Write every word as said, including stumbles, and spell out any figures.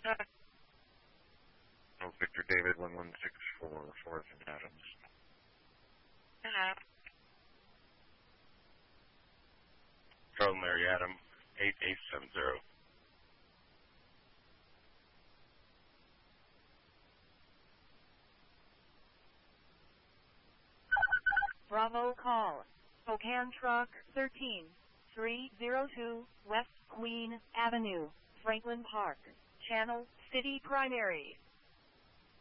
Oh, Victor David one one six four, Fourth and Adams. Hello. Charlie Larry Adam, eight eight seven zero. Bravo call. Spokane Truck thirteen three zero two, West Queen Avenue, Franklin Park. Channel City Primary.